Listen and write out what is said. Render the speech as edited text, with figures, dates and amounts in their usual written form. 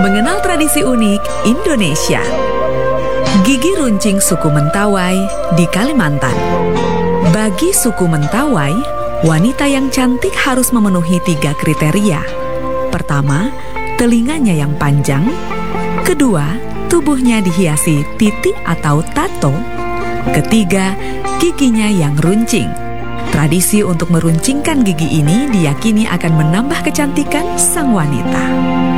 mengenal tradisi unik Indonesia. Gigi runcing suku Mentawai di Kalimantan. Bagi suku Mentawai, wanita yang cantik harus memenuhi 3 kriteria. Pertama, telinganya yang panjang. Kedua, tubuhnya dihiasi titik atau tato. Ketiga, giginya yang runcing. Tradisi untuk meruncingkan gigi ini diyakini akan menambah kecantikan sang wanita.